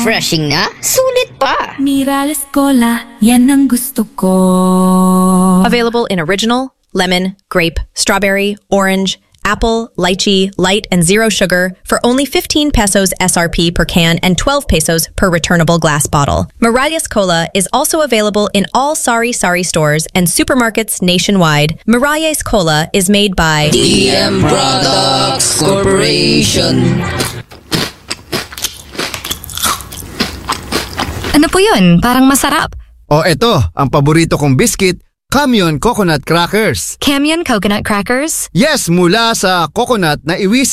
Refreshing na, sulit pa. Mirales Cola, yan ang gusto ko. Available in original, lemon, grape, strawberry, orange, apple, lychee, light, and zero sugar for only 15 pesos SRP per can and 12 pesos per returnable glass bottle. Miralles Cola is also available in all Sari Sari stores and supermarkets nationwide. Miralles Cola is made by DM Products Corporation. Ano po yun? Parang masarap. O eto, ang paborito kong biscuit, Camion Coconut Crackers. Camion Coconut Crackers? Yes, mula sa coconut na iwis